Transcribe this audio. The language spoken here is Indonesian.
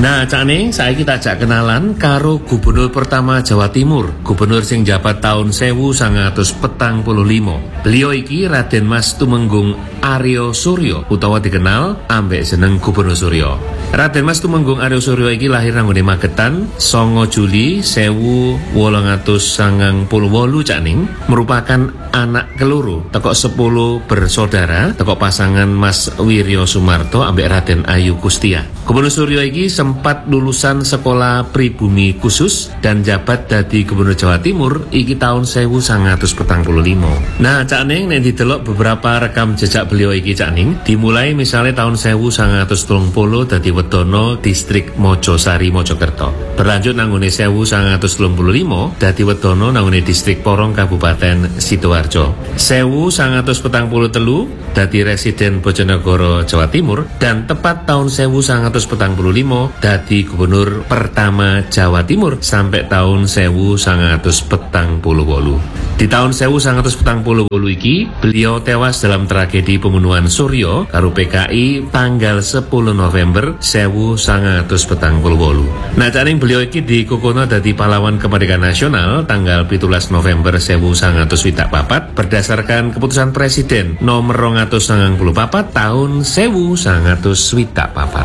Nah, Cak Ning, saya kita ajak kenalan karo Gubernur pertama Jawa Timur, Gubernur sing jabat tahun 1945. Beliau iki Raden Mas Tumenggung Aryo Suryo utawa dikenal ambek jeneng Gubernur Suryo. Raden Mas Tumenggung Aryo Suryo iki lahir nang nggone Magetan 9 Juli 1898 Cak Ning, merupakan anak keloro teko 10 bersaudara teko pasangan Mas Wiryo Sumarto ambek Raden Ayu Kustia. Gubernur Suryo iki sempat lulusan sekolah pribumi khusus dan jabat dadi Gubernur Jawa Timur iki tahun 1945. Nah, Cak Ning nek didelok beberapa rekam jejak beliau iki Cak Ning, dimulai misalnya tahun 1930 dadi Wedono distrik Mojosari Mojokerto. Berlanjut nang ngene 1935 dadi Wedono nang ngene distrik Porong Kabupaten Sidoarjo. 1943 dadi residen Bojonegoro Jawa Timur dan tepat tahun 1945 dadi Gubernur pertama Jawa Timur sampai tahun 1948. Di tahun 1948 iki beliau tewas dalam tragedi pembunuhan Suryo karo PKI tanggal 10 November 1948. Nah, Cak Ning beliau iki dikukuhna dadi pahlawan kemerdekaan nasional tanggal 17 November 1954 berdasarkan keputusan Presiden nomor 294 tahun 1954.